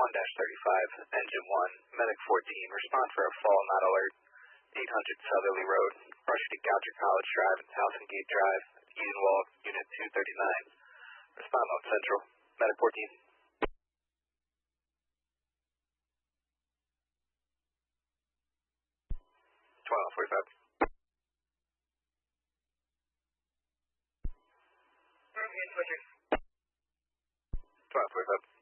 1-35, Engine 1, Medic 14, respond for a fall not alert, 800 Southerly Road, Rush to Goucher College Drive and Towson Gate Drive, Eden Walk, Unit 239. Respond on Central, Medic 14. 12:45. Okay, switching. 12:45.